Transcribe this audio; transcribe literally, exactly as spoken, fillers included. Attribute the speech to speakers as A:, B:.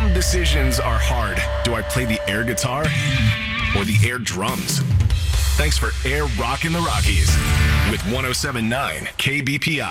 A: Some decisions are hard. Do I play the air guitar or the air drums? Thanks for Air Rockin' the Rockies with one oh seven point nine K B P I.